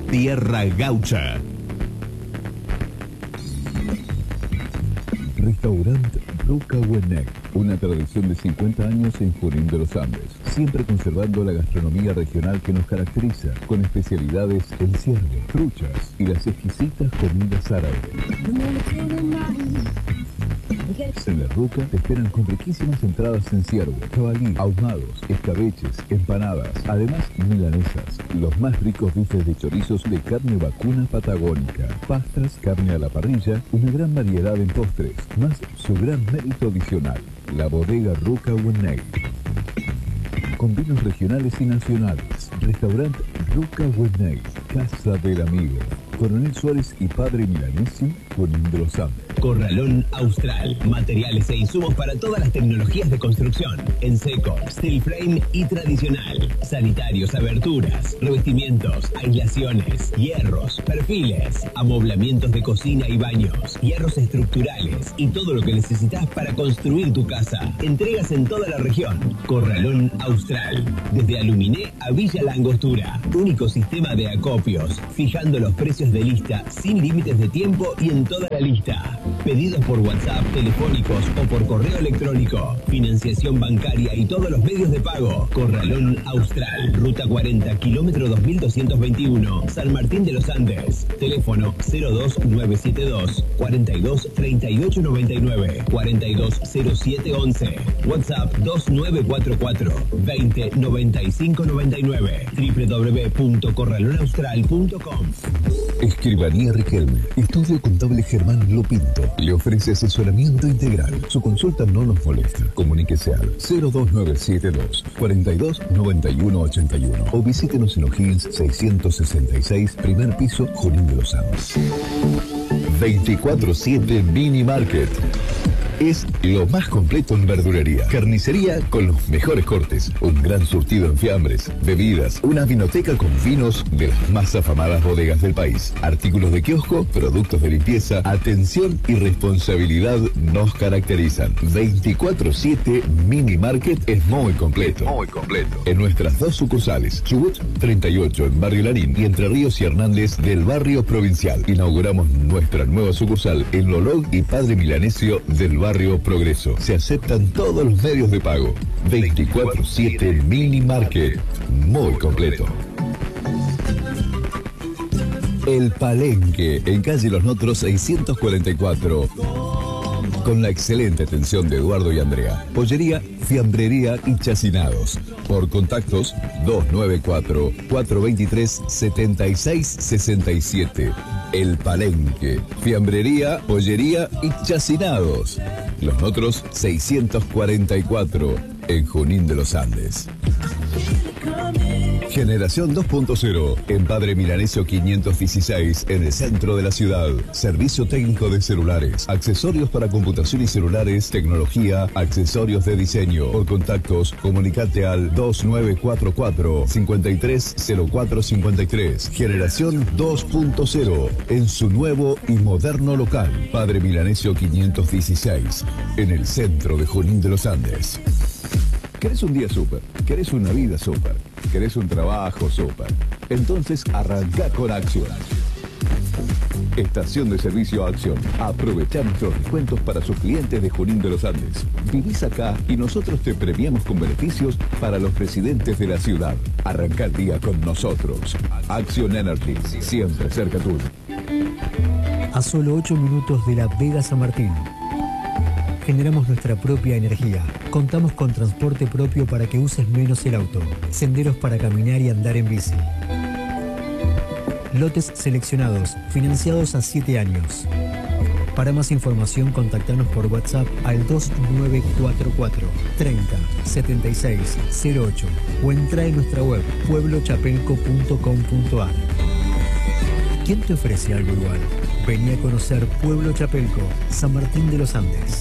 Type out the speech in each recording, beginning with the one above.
Tierra Gaucha. Restaurante Ruca Huenec, una tradición de 50 años en Junín de los Andes, siempre conservando la gastronomía regional que nos caracteriza, con especialidades en ciervo, truchas y las exquisitas comidas árabes. En la Ruca te esperan con riquísimas entradas en ciervo, jabalí, ahumados, escabeches, empanadas, además milanesas, los más ricos bifes de chorizos de carne vacuna patagónica, pastas, carne a la parrilla, una gran variedad en postres, más su gran mérito adicional, la bodega Ruca Huenec. Con vinos regionales y nacionales, restaurante Ruca Huenec, Casa del Amigo, Coronel Suárez y Padre Milanesio, Junín de los Andes. Corralón Austral. Materiales e insumos para todas las tecnologías de construcción. En seco, steel frame y tradicional. Sanitarios, aberturas, revestimientos, aislaciones, hierros, perfiles, amoblamientos de cocina y baños, hierros estructurales y todo lo que necesitas para construir tu casa. Entregas en toda la región. Corralón Austral. Desde Aluminé a Villa La Angostura. Único sistema de acopios, fijando los precios de lista sin límites de tiempo y en toda la lista. Pedidos por WhatsApp, telefónicos o por correo electrónico. Financiación bancaria y todos los medios de pago. Corralón Austral. Ruta 40, kilómetro 2221. San Martín de los Andes. Teléfono 02972 42 38 99 42 07 11. WhatsApp 2944 20 95 99. www.corralonaustral.com. Escribanía Riquelme. Estudio Contable Germán Lopinto. Le ofrece asesoramiento integral. Su consulta no nos molesta. Comuníquese al 02972 42 91 81 o visítenos en O'Higgins 666, primer piso, Junín de los Andes. 24/7 Mini Market. Es lo más completo en verdulería. Carnicería con los mejores cortes. Un gran surtido en fiambres, bebidas, una vinoteca con vinos de las más afamadas bodegas del país. Artículos de kiosco, productos de limpieza, atención y responsabilidad nos caracterizan. 24/7 Mini Market es muy completo. Muy completo. En nuestras dos sucursales, Chubut 38 en Barrio Larín y Entre Ríos y Hernández del Barrio Provincial. Inauguramos nuestra nueva sucursal en Lolog y Padre Milanesio del Barrio Progreso. Se aceptan todos los medios de pago. 24/7 Mini Market. Muy completo. El Palenque, en calle Los Notros 644. Con la excelente atención de Eduardo y Andrea. Pollería, fiambrería y chacinados. Por contactos 294 423 7667. El Palenque, fiambrería, pollería y chacinados. Los Notros 644 en Junín de los Andes. Generación 2.0 en Padre Milanesio 516 en el centro de la ciudad. Servicio técnico de celulares, accesorios para computación y celulares, tecnología, accesorios de diseño. Por contactos, comunicate al 2944 530453. Generación 2.0 en su nuevo y moderno local. Padre Milanesio 516 en el centro de Junín de los Andes. ¿Querés un día súper? ¿Querés una vida súper? ¿Querés un trabajo súper? Entonces arranca con Acción. Estación de servicio Acción. Aprovecha nuestros descuentos para sus clientes de Junín de los Andes. Vivís acá y nosotros te premiamos con beneficios para los residentes de la ciudad. Arranca el día con nosotros. Acción Energy, siempre cerca tuyo. A solo 8 minutos de la Vega San Martín. Generamos nuestra propia energía. Contamos con transporte propio para que uses menos el auto. Senderos para caminar y andar en bici. Lotes seleccionados, financiados a 7 años. Para más información, contactanos por WhatsApp al 2944 30 76 08 o entra en nuestra web pueblochapelco.com.ar. ¿Quién te ofrece algo igual? Vení a conocer Pueblo Chapelco, San Martín de los Andes.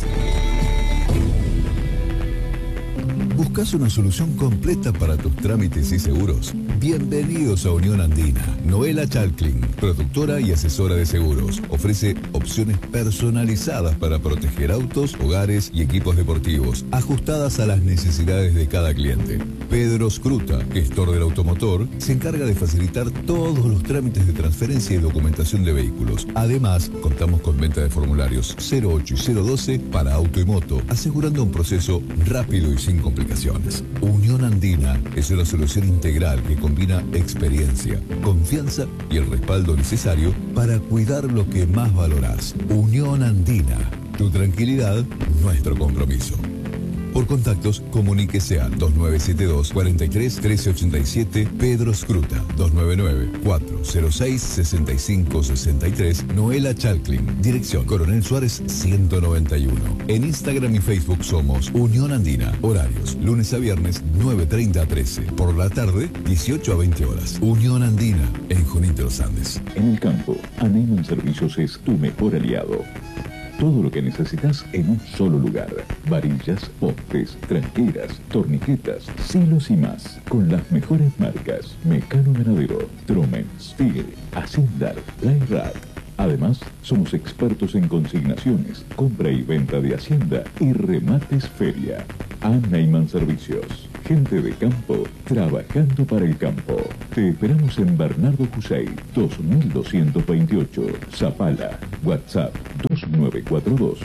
¿Buscas una solución completa para tus trámites y seguros? Bienvenidos a Unión Andina. Noela Chalklin, productora y asesora de seguros, ofrece opciones personalizadas para proteger autos, hogares y equipos deportivos, ajustadas a las necesidades de cada cliente. Pedro Scruta, gestor del automotor, se encarga de facilitar todos los trámites de transferencia y documentación de vehículos. Además, contamos con venta de formularios 08 y 012 para auto y moto, asegurando un proceso rápido y sin complicaciones. Unión Andina es una solución integral que combina experiencia, confianza y el respaldo necesario para cuidar lo que más valorás. Unión Andina, tu tranquilidad, nuestro compromiso. Por contactos, comuníquese a 2972 43 1387 Pedro Scruta, 299 406 6563 Noela Chalklin, dirección Coronel Suárez 191. En Instagram y Facebook somos Unión Andina. Horarios, lunes a viernes 9:30 a 13. Por la tarde, 18 a 20 horas. Unión Andina, en Junín de los Andes. En el campo, Aneyman Servicios es tu mejor aliado. Todo lo que necesitas en un solo lugar. Varillas, postes, tranqueras, torniquetas, silos y más. Con las mejores marcas. Mecano Ganadero, Tromens, Tigre, Ascendar, Playrack. Además, somos expertos en consignaciones, compra y venta de hacienda y remates feria. Aneyman Servicios. Gente de campo trabajando para el campo. Te esperamos en Bernardo Jusey, 2228, Zapala. WhatsApp 2942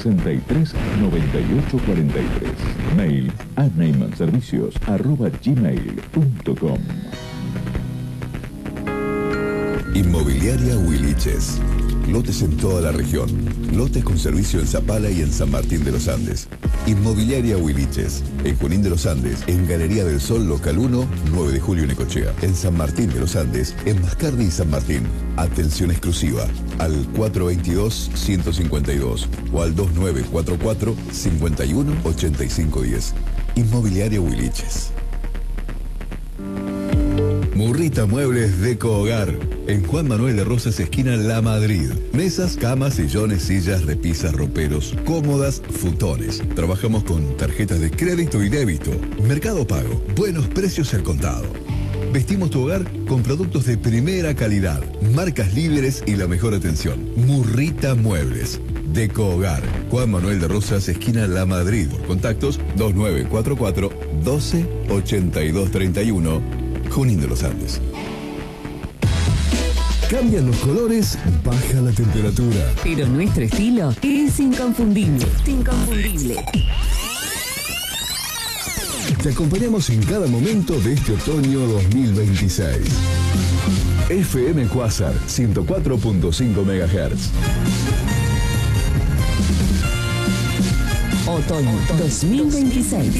639843. Mail aneymanservicios@gmail.com. Inmobiliaria Huiliches. Lotes en toda la región. Lotes con servicio en Zapala y en San Martín de los Andes. Inmobiliaria Huiliches. En Junín de los Andes, en Galería del Sol, local 1, 9 de julio, Necochea. En San Martín de los Andes, en Mascardi y San Martín. Atención exclusiva al 422-152 o al 2944-518510. Inmobiliaria Huiliches. Murrita Muebles Deco Hogar, en Juan Manuel de Rosas, esquina La Madrid. Mesas, camas, sillones, sillas, repisas, roperos, cómodas, futones. Trabajamos con tarjetas de crédito y débito. Mercado Pago, buenos precios al contado. Vestimos tu hogar con productos de primera calidad, marcas líderes y la mejor atención. Murrita Muebles Deco Hogar, Juan Manuel de Rosas, esquina La Madrid. Por contactos 2944 12 82 31. Junín de los Andes. Cambian los colores, baja la temperatura. Pero nuestro estilo es inconfundible. Inconfundible. Te acompañamos en cada momento de este otoño 2026. FM Quasar 104.5 MHz. Otoño 2026.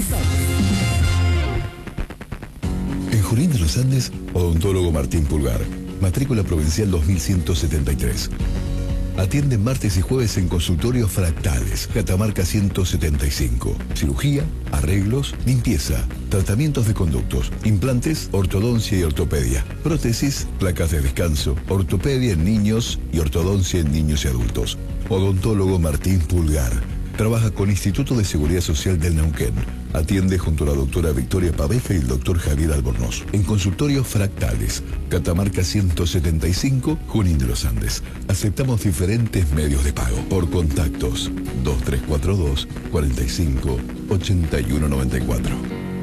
En Junín de los Andes, odontólogo Martín Pulgar, matrícula provincial 2173. Atiende martes y jueves en consultorios Fractales, Catamarca 175. Cirugía, arreglos, limpieza, tratamientos de conductos, implantes, ortodoncia y ortopedia, prótesis, placas de descanso, ortopedia en niños y ortodoncia en niños y adultos. Odontólogo Martín Pulgar. Trabaja con Instituto de Seguridad Social del Neuquén. Atiende junto a la doctora Victoria Paveja y el doctor Javier Albornoz. En consultorios Fractales, Catamarca 175, Junín de los Andes. Aceptamos diferentes medios de pago. Por contactos 2342 45 8194.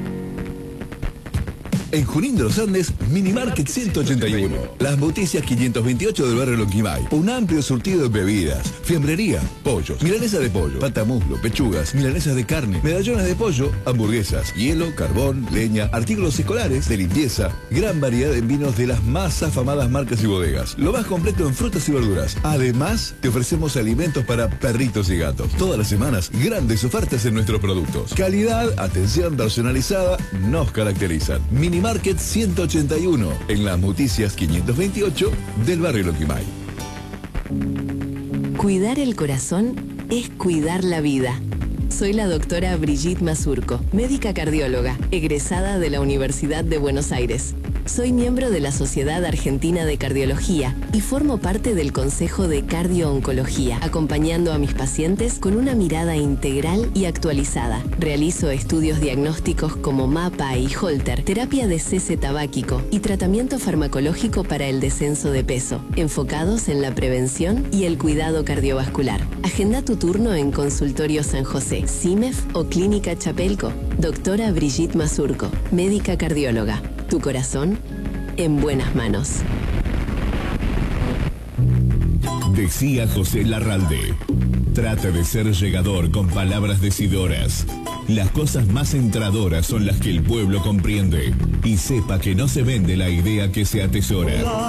En Junín de los Andes, Minimarket 181. Las Boticias 528 del barrio Lonquimay. Un amplio surtido de bebidas, fiambrería, pollos, milanesa de pollo, patamuslo, pechugas, milanesas de carne, medallones de pollo, hamburguesas, hielo, carbón, leña, artículos escolares, de limpieza, gran variedad en vinos de las más afamadas marcas y bodegas. Lo más completo en frutas y verduras. Además, te ofrecemos alimentos para perritos y gatos. Todas las semanas, grandes ofertas en nuestros productos. Calidad, atención personalizada nos caracterizan. Minimarket 181, en las Noticias 528 del barrio Lonquimay. Cuidar el corazón es cuidar la vida. Soy la doctora Brigitte Mazurco, médica cardióloga, egresada de la Universidad de Buenos Aires. Soy miembro de la Sociedad Argentina de Cardiología y formo parte del Consejo de Cardio-Oncología, acompañando a mis pacientes con una mirada integral y actualizada. Realizo estudios diagnósticos como MAPA y Holter, terapia de cese tabáquico y tratamiento farmacológico para el descenso de peso, enfocados en la prevención y el cuidado cardiovascular. Agenda tu turno en Consultorio San José, CIMEF o Clínica Chapelco. Doctora Brigitte Mazurco, médica cardióloga. Tu corazón en buenas manos. Decía José Larralde: trata de ser llegador con palabras decidoras. Las cosas más entradoras son las que el pueblo comprende y sepa que no se vende la idea que se atesora.